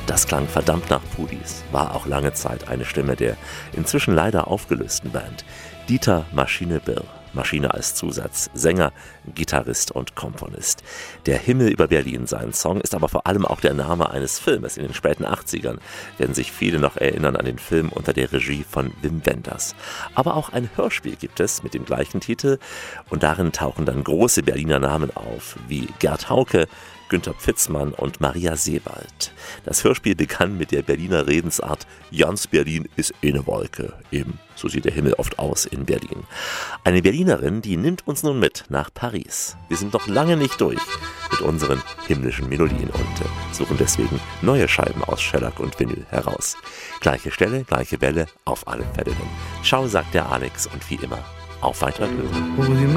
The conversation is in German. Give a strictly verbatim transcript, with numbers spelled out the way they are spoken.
Das klang verdammt nach Pudis, war auch lange Zeit eine Stimme der inzwischen leider aufgelösten Band. Dieter Maschine Bill. Maschine als Zusatz, Sänger, Gitarrist und Komponist. Der Himmel über Berlin, sein Song, ist aber vor allem auch der Name eines Filmes in den späten achtzigern. Werden sich viele noch erinnern an den Film unter der Regie von Wim Wenders. Aber auch ein Hörspiel gibt es mit dem gleichen Titel und darin tauchen dann große Berliner Namen auf, wie Gerd Hauke, Günter Pfitzmann und Maria Seewald. Das Hörspiel begann mit der Berliner Redensart „Jans Berlin ist eh ne Wolke“. Eben, so sieht der Himmel oft aus in Berlin. Eine Berlinerin, die nimmt uns nun mit nach Paris. Wir sind noch lange nicht durch mit unseren himmlischen Melodien und äh, suchen deswegen neue Scheiben aus Shellac und Vinyl heraus. Gleiche Stelle, gleiche Welle, auf alle Fälle hin. Ciao, sagt der Alex und wie immer, auf weiter Glück.